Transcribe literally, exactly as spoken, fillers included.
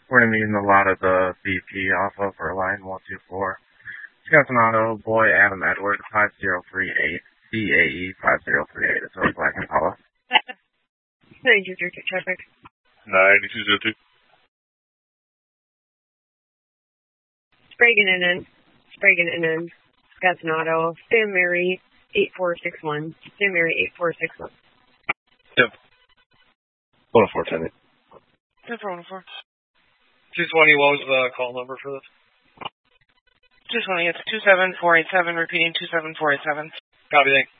We're going to be using a lot of the B P off of for line one two four. Scasonato, Boy, Adam, Edward, five zero three eight, D A E five zero three eight. It's a Black Impala. ninety-two zero two traffic. ninety-two zero two. Sprague and N N. Sprague and N N. Scasonato, Sam Mary, eight four six one. Sam Mary, eight four six one. Yep. one oh four ten eight. ten four one oh four. two twenty, what was the call number for this? two twenty, it's two seven four eight seven, repeating two seven four eight seven. Copy, thanks.